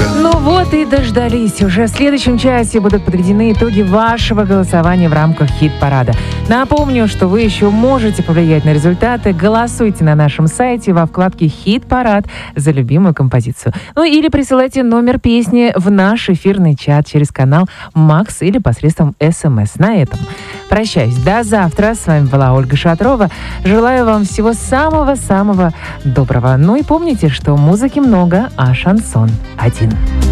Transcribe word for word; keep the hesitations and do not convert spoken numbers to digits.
Ну вот и дождались. Уже в следующем часе будут подведены итоги вашего голосования в рамках хит-парада. Напомню, что вы еще можете повлиять на результаты. Голосуйте на нашем сайте во вкладке «Хит-парад» за любимую композицию. Ну или присылайте номер песни в наш эфирный чат через канал Макс или посредством СМС. На этом прощаюсь. До завтра. С вами была Ольга Шатрова. Желаю вам всего самого-самого доброго. Ну и помните, что музыки много, а шансон один.